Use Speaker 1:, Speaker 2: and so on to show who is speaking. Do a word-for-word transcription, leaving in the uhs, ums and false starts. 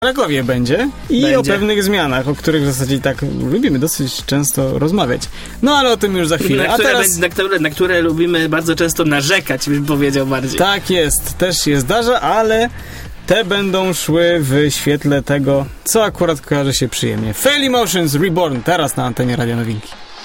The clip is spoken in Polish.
Speaker 1: Krakowie będzie i
Speaker 2: będzie.
Speaker 1: o pewnych zmianach, o których w zasadzie tak lubimy dosyć często rozmawiać. No ale o tym już za chwilę.
Speaker 2: Na
Speaker 1: A
Speaker 2: które,
Speaker 1: teraz...
Speaker 2: na, które, na które lubimy bardzo często narzekać, bym powiedział bardziej.
Speaker 1: Tak jest, też się zdarza, ale te będą szły w świetle tego, co akurat kojarzy się przyjemnie. Fail Emotions Reborn, teraz na antenie Radio Nowinki.